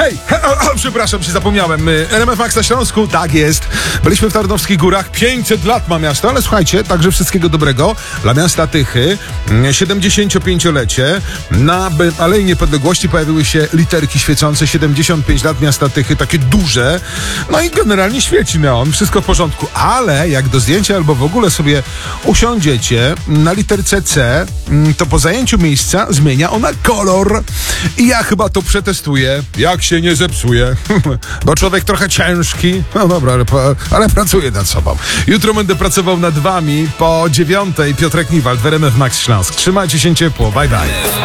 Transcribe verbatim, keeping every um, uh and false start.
Hej, he, o, o, przepraszam, się zapomniałem. R M F Max na Śląsku, tak jest. Byliśmy w Tarnowskich Górach, pięćset lat ma miasto, ale słuchajcie, także wszystkiego dobrego dla miasta Tychy. siedemdziesięciopięciolecie. Na Alei Niepodległości pojawiły się literki świecące, siedemdziesiąt pięć lat miasta Tychy, takie duże. No i generalnie świeci neon, wszystko w porządku. Ale jak do zdjęcia albo w ogóle sobie usiądziecie na literce C, to po zajęciu miejsca zmienia ona kolor. I ja chyba to przetestuję, jak się nie zepsuje. Bo człowiek trochę ciężki. No dobra, ale, ale pracuję nad sobą. Jutro będę pracował nad wami po dziewiątej. Piotrek Niwald w R M F Max Śląsk. Trzymajcie się ciepło. Bye, bye.